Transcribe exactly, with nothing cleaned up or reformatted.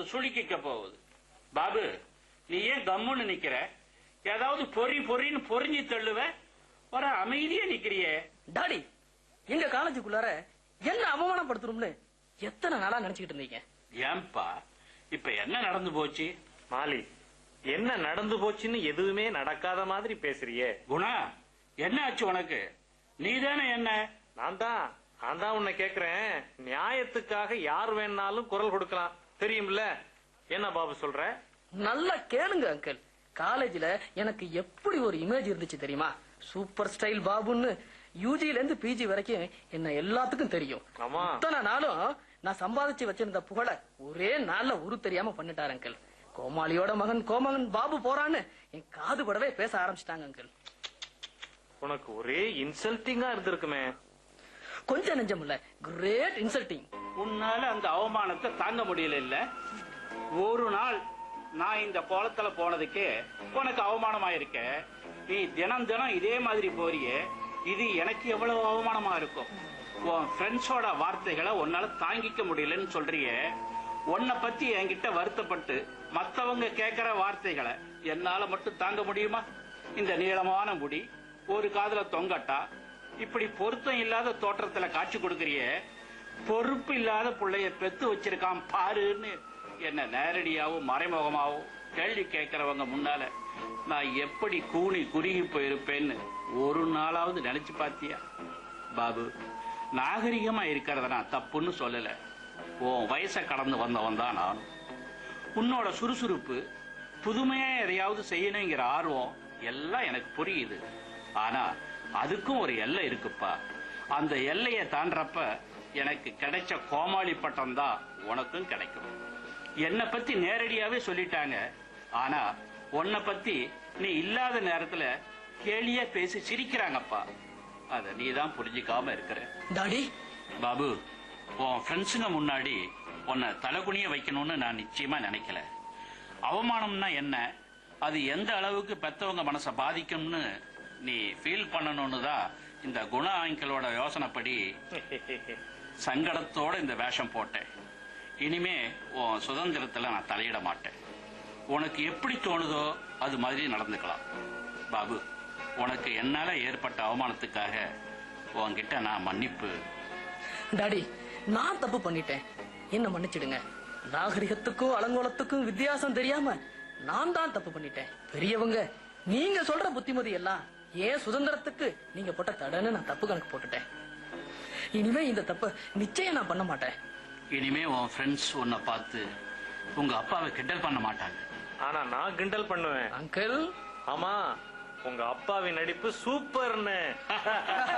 சுளுக்கிக்க போகுது. பாபு, நீ ஏன் கம்முன்னு நிக்கிற? ஏதாவது பொறி பொறின்னு பொறிஞ்சி தள்ளுவ, ஒரு அமைதியா நிக்கிறியே. டாடி, எங்க காலேஜுக்குள்ளார என்ன அவமானப்படுத்தணும்னு எத்தனை நாளா நினைச்சுக்கிட்டு இருந்தீங்க? ஏன்பா இப்ப என்ன நடந்து போச்சு? மாலி, என்ன நடந்து போச்சுன்னு எதுவுமே நடக்காத மாதிரி பேசுறியே. குணா, என்ன ஆச்சு உனக்கு? நீதானே என்ன? நான் தான் நான் தான் உன்னை கேக்குறேன். நியாயத்துக்காக யார் வேணாலும் குரல் கொடுக்கலாம், தெரியும்ல? என்ன பாபு சொல்ற? நல்லா கேளுங்க அங்கிள். காலேஜ்ல எனக்கு எப்படி ஒரு இமேஜ் இருந்துச்சு தெரியுமா? Super style பாபுன்னு. யூஜில இருந்து பிஜி வரைக்கும் என்ன எல்லாத்துக்கும் தெரியும். இத்தனை நாளும் நான் சம்பாதிச்சு வச்சிருந்த புகழ ஒரே நாள்ல உரு தெரியாம பண்ணிட்டாரு அங்கிள். கோமாளியோட மகன் கோமகன் பாபு போறான்னு என் காது படவே பேச ஆரம்பிச்சிட்டாங்க அங்கிள். உனக்கு ஒரே இன்சல்ட்டிங்கா இருந்திருக்குமே. கொஞ்சம் நெஞ்சம் இல்ல, கிரேட் இன்சல்ட்டிங். உன்னால அந்த அவமானத்தை தாங்க முடியல இல்ல? ஒரு நாள் நான் இந்த கோலத்துல போனதுக்கே உனக்கு அவமானமா இருக்க. நீ தினம் தினம் இதே மாதிரி போறியே, இது எனக்கு எவ்வளவு அவமானமா இருக்கும். உன் ஃப்ரெண்ட்ஸோட வார்த்தைகளை உன்னால தாங்கிக்க முடியலன்னு சொல்றியே. உன்னை பத்தி என்கிட்ட வருத்தப்பட்டு மத்தவங்க கேட்கிற வார்த்தைகளை என்னால மட்டும் தாங்க முடியுமா? இந்த நீளமான முடி, ஒரு காதுல தொங்கட்டா, இப்படி பொருத்தம் இல்லாத தோற்றத்துல காட்சி கொடுக்கறிய. பொறுப்பு இல்லாத பிள்ளைய பெத்து வச்சிருக்கான் பாருன்னு என்ன நேரடியாவும் மறைமுகமாவும் கேள்வி கேட்கிறவங்க முன்னால நான் எப்படி கூணி குறுகி போயிருப்பேன்னு ஒரு நாளாவது நினைச்சு பாத்தியா? பாபு, நாகரிகமா இருக்கிறத நான் தப்புன்னு சொல்லல. உன் வயசை கடந்து வந்தவன் தான் நான். உன்னோட சுறுசுறுப்பு, புதுமையா எதையாவது செய்யணுங்கிற ஆர்வம் எல்லாம் எனக்கு புரியுது. ஆனா அதுக்கும் ஒரு எல்லை இருக்குப்பா. அந்த எல்லையை தாண்டறப்ப எனக்கு கிடைச்ச கோமாளி பட்டம் தான் உனக்கும் கிடைக்கும். என்னை பத்தி நேரடியாவே சொல்லிட்டாங்க. ஆனா உன்னை பத்தி நீ இல்லாத நேரத்துல கேலியா பேசி சிரிக்கிறாங்கப்பா. அத நீதான் புரிஞ்சுக்காம இருக்கிற. டாடி, பாபு, உன் ஃப்ரெண்ட்ஸுங்க முன்னாடி உன்னை தலைகுனிய வைக்கணும்னு நான் நிச்சயமா நினைக்கல. அவமானம்னா என்ன, அது எந்த அளவுக்கு பெத்தவங்க மனசை பாதிக்கும்னு நீ ஃபீல் பண்ணணும்னு தான் இந்த குண ஆங்கிளோட யோசனைப்படி சங்கடத்தோட இந்த வேஷம் போட்டேன். இனிமே உன் சுதந்திரத்துல நான் தலையிட மாட்டேன். உனக்கு எப்படி தோணுதோ அது மாதிரி நடந்துக்கலாம். பாபு, உனக்கு என்னால ஏற்பட்ட அவமானத்துக்காக உன்கிட்ட நான் மன்னிப்பு. டாடி, நான் தப்பு பண்ணிட்டேன், என்ன மன்னிச்சிடுங்க. நாகரிகத்துக்கும் அலங்கோலத்துக்கும் வித்தியாசம் தெரியாம நான் தான் தப்பு பண்ணிட்டேன். பெரியவங்க நீங்க சொல்ற புத்திமதி எல்லாம் ஏன் சுதந்திரத்துக்கு நீங்க போட்ட தடன்னு நான் தப்பு கணக்கு போட்டுட்டேன். இனிமே இந்த தப்ப நிச்சயம் நான் பண்ண மாட்டேன். இனிமே உன் ஃப்ரெண்ட்ஸ் உன்னை பார்த்து உங்க அப்பாவை கிண்டல் பண்ண மாட்டாங்க. ஆனா நான் கிண்டல் பண்ணுவேன் அங்கிள். ஆமா, உங்க அப்பாவின் நடிப்பு சூப்பர்னு.